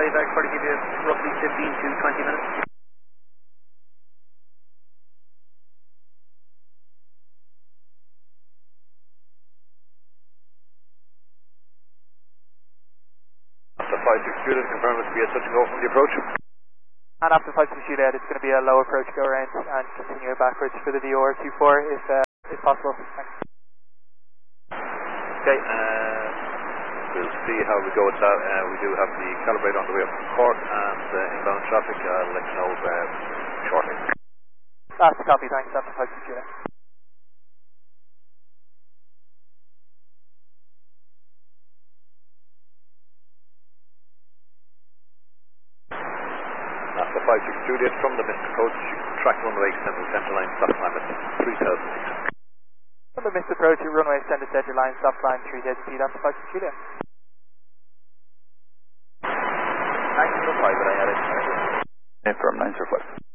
I'd probably give you roughly 15 to 20 minutes. After 5-6 Juliet, confirm with BS touch and go from the approach. And after 5-6 Juliet, it's going to be a low approach go around and continue backwards for the VOR 24 if possible. Thanks. Okay, we'll see how we go with that. We do have the calibrator on the way up from Cork and inbound traffic. I'll let you know shortly. That's the copy, thanks. After 5-6 Juliet. After 5-6 Juliet from the missed approach, track runway extended center line, stop time at 3000 feet. From the missed approach, runway extended center line, stop line 3000 feet after 5-6 Juliet. Thank you for 5, but I had it. From 945.